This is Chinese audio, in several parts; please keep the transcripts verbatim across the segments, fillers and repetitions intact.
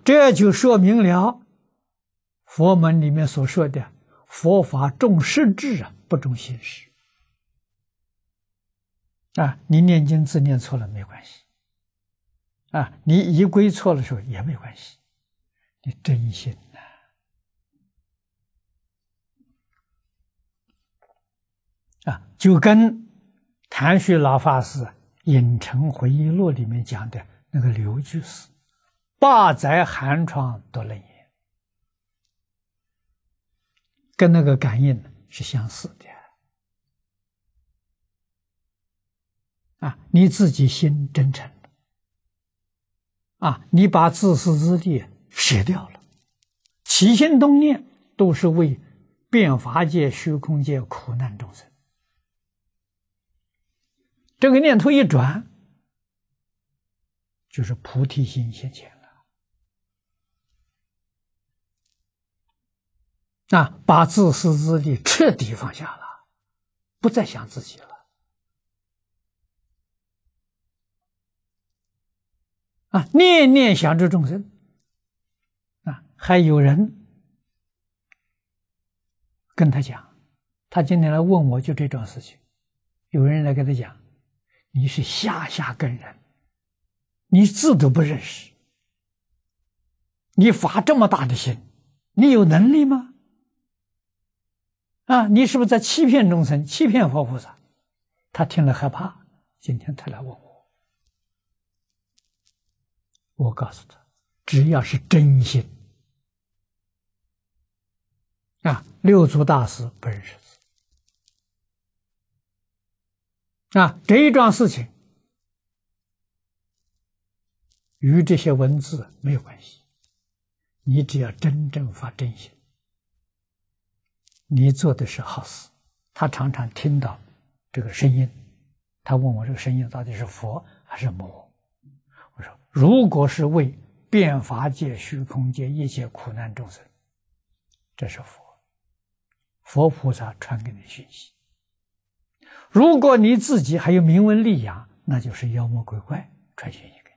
这就说明了佛门里面所说的佛法重实质啊，不重形式啊。你念经字念错了没关系啊，你仪规错了时候也没关系，你真心呐、啊。啊，就跟谭旭老法师《隐城回忆录》里面讲的那个刘居士，八载寒窗读楞严，跟那个感应是相似的啊。你自己心真诚啊，你把自私自利舍掉了，起心动念都是为变法界、虚空界苦难众生。这个念头一转，就是菩提心现前了啊！把自私自利彻底放下了，不再想自己了啊！念念想着众生啊！还有人跟他讲，他今天来问我就这桩事情，有人来跟他讲，你是下下根人，你字都不认识，你发这么大的心，你有能力吗？啊，你是不是在欺骗众生，欺骗佛菩萨？他听了害怕，今天他来问我，我告诉他，只要是真心啊，六祖大师不认识字啊，这一桩事情与这些文字没有关系，你只要真正发真心，你做的是好事。他常常听到这个声音，他问我这个声音到底是佛还是魔？我说，如果是为变法界、虚空界一切苦难众生，这是佛，佛菩萨传给你讯息。如果你自己还有名闻利养，那就是妖魔鬼怪传讯息给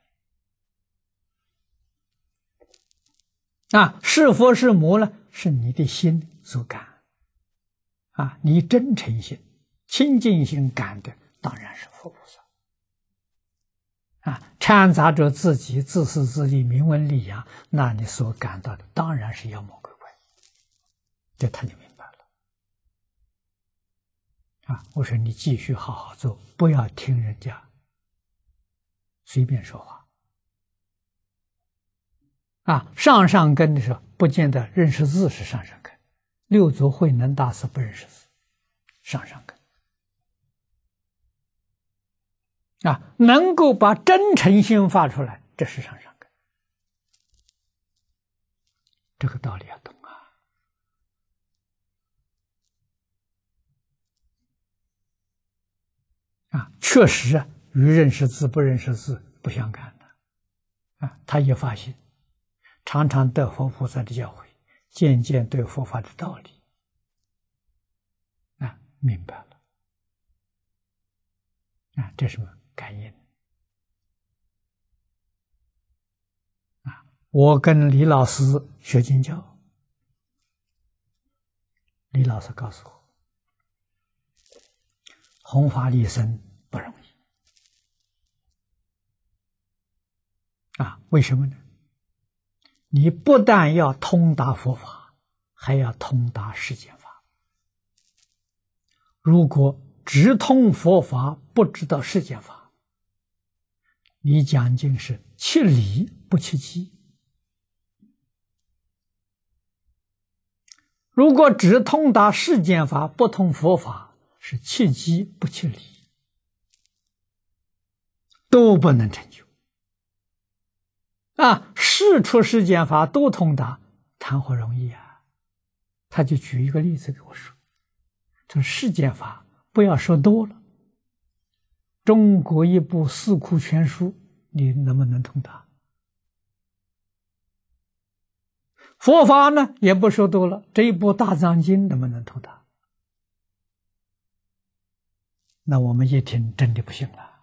你。啊，是佛是魔呢？是你的心所感。啊，你真诚心、清净心感的，当然是佛菩萨。啊，掺杂着自己自私自利、名闻利养，那你所感到的当然是妖魔鬼怪。这他就明白了。啊，我说你继续好好做，不要听人家随便说话。啊，上上根的时候，不见得认识字是上上根。六祖慧能大师不认识字，上上根。啊，能够把真诚心发出来，这是上上根。这个道理要懂啊！啊，确实啊，与认识字不认识字不相干的。啊，他也发心，常常得佛菩萨的教诲，渐渐对佛法的道理啊明白了。啊，这是什么？感应啊！我跟李老师学经教，李老师告诉我，弘法利生不容易啊！为什么呢？你不但要通达佛法，还要通达世间法。如果只通佛法，不知道世间法，你讲经是切理不切机。如果只通达世间法，不通佛法，是切机不切理，都不能成就。啊，事出世间法都通达，谈何容易啊！他就举一个例子给我说，这世间法不要说多了，中国一部《四库全书》，你能不能通达？佛法呢，也不说多了，这一部《大藏经》能不能通达？那我们一听，真的不行了。